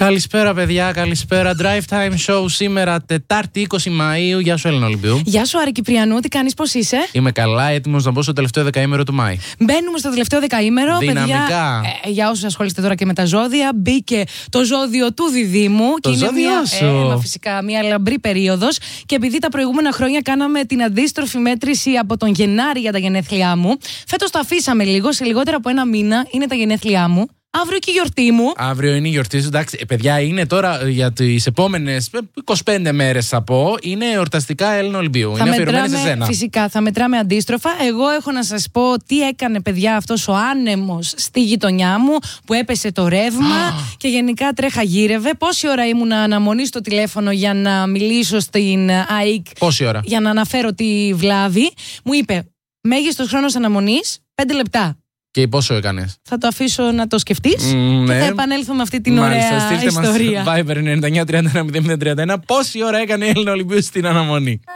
Καλησπέρα, παιδιά, καλησπέρα. Drive Time Show σήμερα, Τετάρτη 20 Μαΐου. Γεια σου, Έλληνα Ολυμπίου. Γεια σου, Άρη Κυπριανού, τι κάνεις, πώς είσαι? Είμαι καλά, έτοιμος να μπω στο τελευταίο δεκαήμερο του Μάη. Μπαίνουμε στο τελευταίο δεκαήμερο. Δυναμικά. Παιδιά, για όσους ασχολείστε τώρα και με τα ζώδια, μπήκε το ζώδιο του Διδύμου. Το και είναι ζώδιο σου. φυσικά μια λαμπρή περίοδος. Και επειδή τα προηγούμενα χρόνια κάναμε την αντίστροφη μέτρηση από τον Γενάρη για τα γενέθλιά μου, φέτος το αφήσαμε λίγο, σε λιγότερο από ένα μήνα είναι τα γενέθλιά μου. Αύριο και η γιορτή μου. Αύριο είναι η γιορτή σου. Εντάξει, παιδιά, είναι τώρα για τις επόμενες 25 μέρες, θα πω. Είναι εορταστικά Έλληνα Ολυμπίου. Είναι αφιερωμένη σε σένα. Φυσικά, θα μετράμε αντίστροφα. Εγώ έχω να σας πω τι έκανε, παιδιά, αυτός ο άνεμος στη γειτονιά μου που έπεσε το ρεύμα και γενικά τρέχα γύρευε. Πόση ώρα ήμουν αναμονή στο τηλέφωνο για να μιλήσω στην ΑΕΚ. Πόση ώρα? Για να αναφέρω τη βλάβη. Μου είπε μέγιστος χρόνος αναμονής 5 λεπτά. Και πόσο έκανες? Θα το αφήσω να το σκεφτείς και ναι. θα επανέλθω με αυτή την Μάλιστα, ωραία στείλτε ιστορία. μας Viber 99 31 031. Πόση ώρα έκανε η Έλληνα Ολυμπίου στην αναμονή?